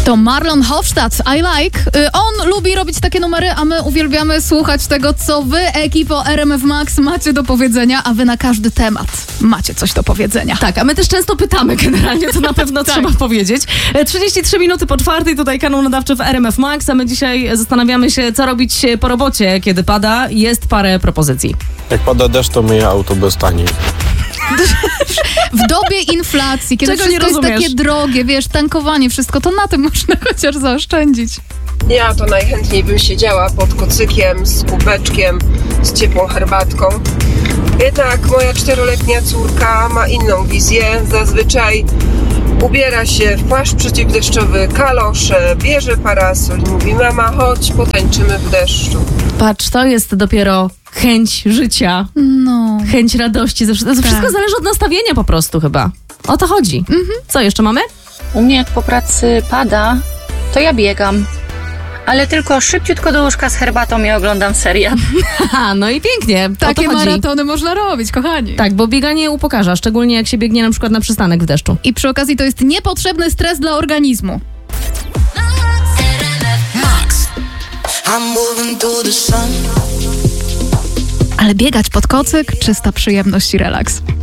To Marlon Hofstadt, I Like. On lubi robić takie numery, a my uwielbiamy słuchać tego, co wy, ekipo RMF Max, macie do powiedzenia, a wy na każdy temat macie coś do powiedzenia. Tak, a my też często pytamy generalnie, co na pewno trzeba powiedzieć. 33 minuty po 4, tutaj kanał nadawczy w RMF Max, a my dzisiaj zastanawiamy się, co robić po robocie, kiedy pada. Jest parę propozycji. Jak pada deszcz, to myję auto bez taniej. W dobie inflacji, kiedy Czego wszystko nie jest rozumiesz? takie drogie, wiesz, tankowanie, wszystko, to na tym można chociaż zaoszczędzić. Ja to najchętniej bym siedziała pod kocykiem, z kubeczkiem, z ciepłą herbatką. Jednak moja 4-letnia córka ma inną wizję. Zazwyczaj ubiera się w płaszcz przeciwdeszczowy, kalosze, bierze parasol i mówi: mama, chodź, potańczymy w deszczu. Patrz, to jest dopiero chęć życia, No. chęć radości. To wszystko zależy od nastawienia po prostu chyba. O to chodzi. Co jeszcze mamy? U mnie jak po pracy pada, to ja biegam. Ale tylko szybciutko do łóżka z herbatą i oglądam serial. Aha, no i pięknie. Takie o to chodzi. maratony można robić, kochani. Tak, bo bieganie upokarza, szczególnie jak się biegnie na przykład na przystanek w deszczu. I przy okazji to jest niepotrzebny stres dla organizmu. Ale biegać pod kocyk, czysta przyjemność i relaks.